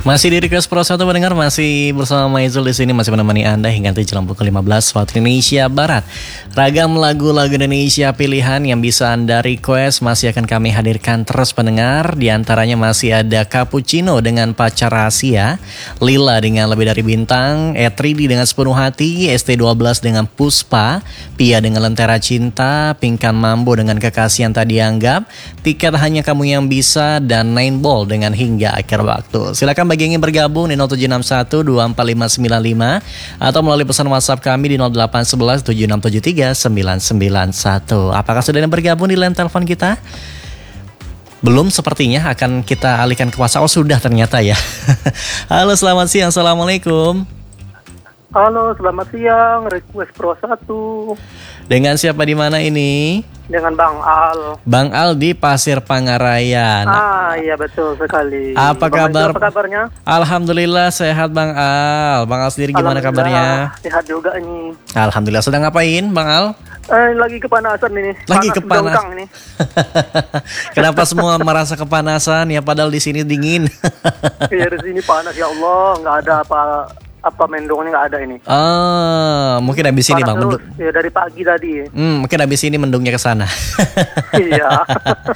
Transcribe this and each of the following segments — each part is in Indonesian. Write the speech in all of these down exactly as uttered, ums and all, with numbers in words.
Masih di Request Pro satu pendengar, masih bersama Maizul di sini, masih menemani Anda hingga nanti jelang pukul lima belas waktu Indonesia Barat. Ragam lagu-lagu Indonesia pilihan yang bisa Anda request masih akan kami hadirkan terus pendengar. Di antaranya masih ada Cappuccino dengan Pacar Rahasia, Lila dengan Lebih Dari Bintang, E tiga D dengan Sepenuh Hati, S T dua belas dengan Puspa, Pia dengan Lentera Cinta, Pinkan Mambo dengan Kekasih Yang Tak Dianggap, Tiket Hanya Kamu Yang Bisa, dan Nine Ball dengan Hingga Akhir Waktu. Silakan bagi yang ingin bergabung di nol tujuh enam satu dua empat lima sembilan lima atau melalui pesan WhatsApp kami di nol delapan satu satu tujuh enam tujuh tiga sembilan sembilan satu. Apakah sudah ada yang bergabung di line telepon kita? Belum sepertinya, akan kita alihkan ke WhatsApp. Oh sudah ternyata ya. Halo, selamat siang, assalamualaikum. Halo, selamat siang, Request Pro satu. Dengan siapa di mana ini? Dengan Bang Al. Bang Al di Pasir Pangarayan. Ah, iya betul sekali. Apa Bang kabar? Al, apa kabarnya? Alhamdulillah sehat Bang Al. Bang Al sendiri gimana kabarnya? Sehat juga ini. Alhamdulillah. Sedang ngapain Bang Al? Eh, lagi kepanasan ini. Lagi Panas kepanasan ini. Kenapa semua merasa kepanasan ya, padahal di sini dingin? Iya, di sini panas ya Allah, nggak ada apa apa mendungnya nggak ada ini. Oh, mungkin habis ini Bang mendung. Ya dari pagi tadi. Hmm, mungkin habis ini mendungnya ke sana. Iya.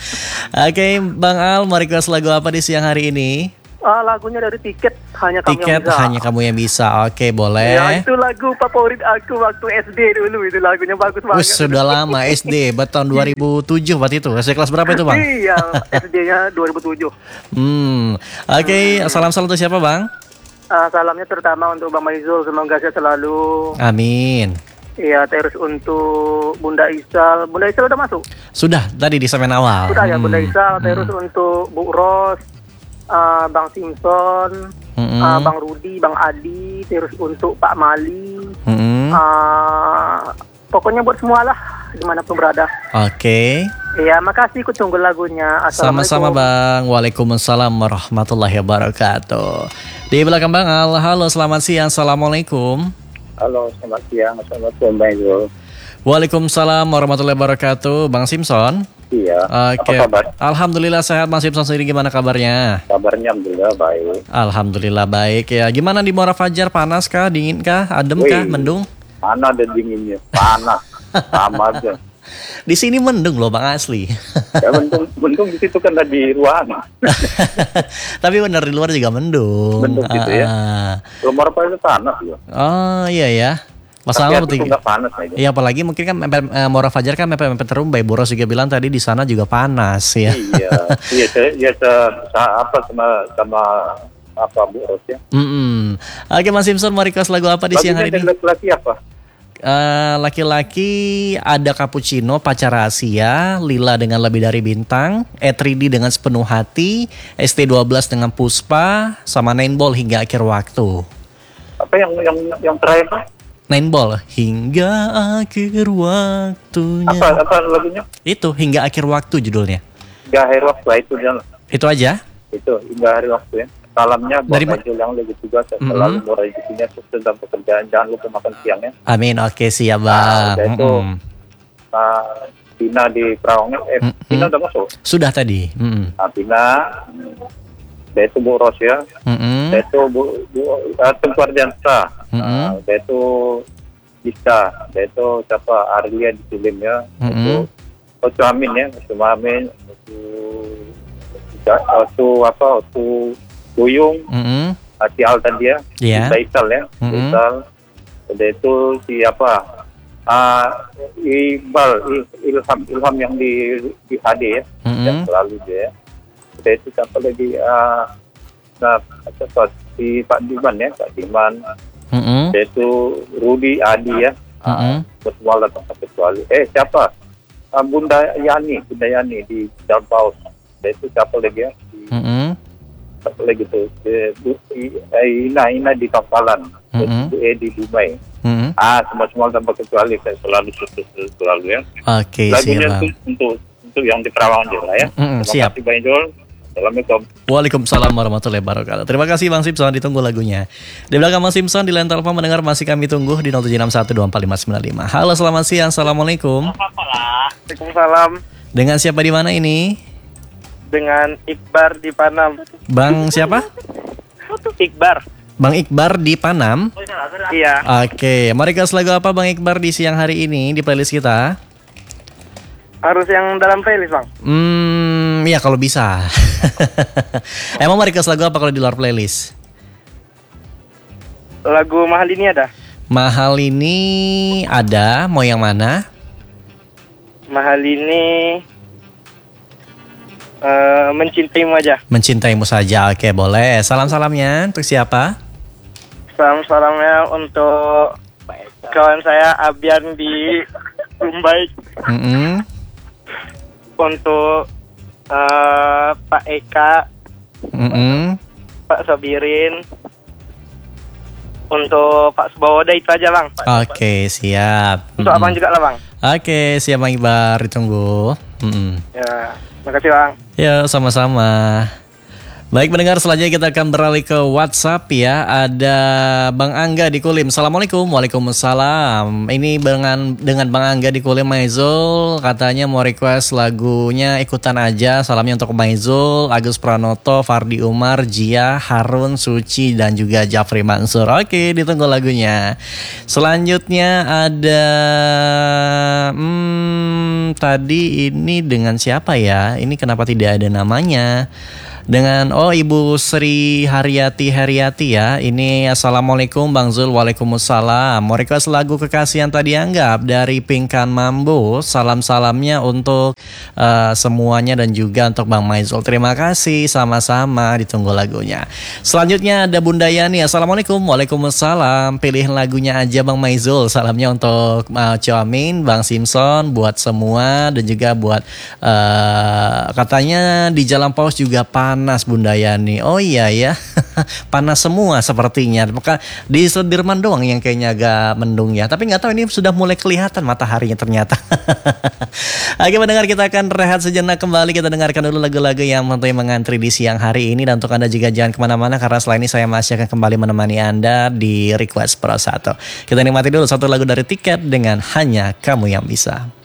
Oke, Bang Al, mau request lagu apa di siang hari ini? Ah, lagunya dari Tiket Hanya Kamu Tiket Yang Bisa. Hanya Kamu Yang Bisa. Oke, boleh. Ya, itu lagu favorit aku waktu S D dulu, itu lagunya bagus banget. Wih, sudah lama S D, tahun dua ribu tujuh waktu itu. S D kelas berapa itu, Bang? Iya, S D-nya dua ribu tujuh. Hmm. Oke, salam-salam untuk siapa, Bang? Uh, salamnya terutama untuk Bang Maizul, semoga sehat selalu. Amin. Iya, terus untuk Bunda Isal. Bunda Isal udah masuk? Sudah, tadi di segmen awal. Sudah ya, hmm. Bunda Isal. Terus hmm. untuk Bu Ros, uh, Bang Simpson, hmm. uh, Bang Rudi, Bang Adi. Terus untuk Pak Mali. Hmm. Uh, pokoknya buat semualah, dimanapun berada. Oke. Iya, makasih, aku tunggu lagunya. Sama-sama Bang. Waalaikumsalam warahmatullahi wabarakatuh. Di belakang Bang Al, halo selamat siang, assalamualaikum. Halo, selamat siang, assalamualaikum Bang Zul. Waalaikumsalam warahmatullahi wabarakatuh, Bang Simpson. Iya. Oke. Apa kabar? Alhamdulillah sehat, Bang Simpson sendiri gimana kabarnya? Kabarnya alhamdulillah baik. Alhamdulillah baik ya. Gimana di Muara Fajar, panas kah, dingin kah, adem kah, mendung? Mana ada dinginnya, panas, sama aja. Di sini mendung loh Bang, asli. Ya mendung, mendung di situ kan di ruangan. Tapi benar di luar juga mendung. Mendung gitu ya. Lumar apa itu panas loh. Oh iya ya. Masalah itu nggak panas aja. Iya, apalagi mungkin kan uh, Muara Fajar kan mepet-mepet terumbai. Boros juga bilang tadi di sana juga panas ya. Iya, iya, iya, apa sama sama apa Boros ya. Mm-mm. Oke Mas Simpson, mau request lagu apa di siang hari ini? Laki-laki apa? Uh, laki-laki ada Cappuccino, Pacar Rahasia, Lila dengan Lebih Dari Bintang, E tiga D dengan Sepenuh Hati, S T dua belas dengan Puspa, sama Nine Ball Hingga Akhir Waktu. Apa yang yang yang terakhir Pak? Nine Ball Hingga Akhir Waktunya. Apa apa lagunya? Itu Hingga Akhir Waktu judulnya. Hingga Akhir Waktu itu dia. Itu aja? Itu Hingga Akhir Waktu ya. Salamnya buat Maizul yang lagi tugas, mm-hmm. selalu murah rezekinya, sukses dalam pekerjaan, jangan lupa makan siangnya. Amin, oke siap Bang. Nah, itu mm-hmm. uh, Tina di Perawangnya, eh mm-hmm. Tina udah masuk? Sudah tadi. Mm-hmm. Nah, Tina, dia itu Bu Ros ya, mm-hmm. dia itu Bu, Bu uh, Tengku Ardiansa, mm-hmm. uh, dia itu Bisa, dia itu siapa Arlia di film ya, mm-hmm. itu Otu Amin ya, Otu Amin, Otu Otu apa, Otu Buyung, mm-hmm. Hati Al tadi ya, yeah. Isal ya, mm-hmm. Isal, udah itu siapa, uh, Iqbal, Ilham, Ilham yang di di H D ya, mm-hmm. yang selalu dia, udah itu siapa lagi, uh, nah, apa si Pak Diman ya, Pak Diman, mm-hmm. udah itu Rudi Adi ya, mm-hmm. uh, bersuara tanpa kecuali, eh siapa, uh, Bunda Yani, Bunda Yani di Jalan Paus, udah itu siapa lagi ya, di, mm-hmm. satu lagi tuh Ina Ina di Kampalan, mm-hmm. di Dumai, mm-hmm. ah semua semua tanpa kecuali saya selalu sukses selalu ya. Oke, lagunya siap. Untuk, untuk untuk yang di Perawang juga ya. Mm-hmm, Terima siap. kasih Bang Jol. Assalamualaikum. Waalaikumsalam warahmatullahi wabarakatuh. Terima kasih Bang Simpson, ditunggu lagunya. Di belakang Bang Simpson di line telepon mendengar masih kami tunggu di nol tujuh enam satu dua empat lima sembilan lima. Halo, selamat siang. Assalamualaikum. Waalaikumsalam. Dengan siapa di mana ini? Dengan Iqbar di Panam. Bang siapa? Iqbar. Bang Iqbar di Panam? Iya. Oke, mau request lagu apa Bang Iqbar di siang hari ini di playlist kita? Harus yang dalam playlist, Bang? Hmm, ya kalau bisa. Emang mau request lagu apa kalau di luar playlist? Lagu Mahal Ini ada? Mahal Ini ada, mau yang mana? Mahal Ini uh, Mencintaimu aja. Mencintaimu saja, oke boleh. Salam-salamnya untuk siapa? Salam-salamnya untuk kawan saya Abian di Mumbai. Mm-hmm. Untuk uh, Pak Eka, mm-hmm. Pak Sabirin, untuk Pak Subawoda itu aja Bang. Oke siap. Untuk mm-hmm. Abang juga lah Bang. Oke siap Bang Iqbar, ditunggu. Mm-hmm. Ya, makasih Bang. Ya sama-sama. Baik pendengar, selanjutnya kita akan beralih ke WhatsApp ya. Ada Bang Angga di Kulim. Assalamualaikum. Waalaikumsalam. Ini dengan dengan Bang Angga di Kulim, Maizul katanya mau request lagunya Ikutan Aja. Salamnya untuk Maizul, Agus Pranoto, Fardi Umar, Jia, Harun, Suci dan juga Jafri Mansur. Oke, ditunggu lagunya. Selanjutnya ada hmm, tadi ini dengan siapa ya? Ini kenapa tidak ada namanya? Dengan oh Ibu Sri Haryati Haryati ya. Ini Assalamualaikum Bang Zul. Waalaikumsalam. Mau request lagu Kekasihan Tadi Anggap dari Pinkan Mambo. Salam-salamnya untuk uh, semuanya dan juga untuk Bang Maizul. Terima kasih, sama-sama, ditunggu lagunya. Selanjutnya ada Bunda Yani. Assalamualaikum. Waalaikumsalam. Pilih lagunya aja Bang Maizul. Salamnya untuk uh, Choamin, Bang Simpson, buat semua dan juga buat uh, katanya di Jalan Paus juga pan panas Bunda Yani. Oh iya ya. Panas semua sepertinya. Maka di Sudirman doang yang kayaknya agak mendung ya. Tapi nggak tahu ini sudah mulai kelihatan mataharinya ternyata. Oke mendengar, kita akan rehat sejenak, kembali kita dengarkan dulu lagu-lagu yang tentunya mengantri di siang hari ini. Dan untuk Anda juga jangan kemana-mana karena setelah ini saya masih akan kembali menemani Anda di Request Pro satu. Kita nikmati dulu satu lagu dari Tiket dengan Hanya Kamu Yang Bisa.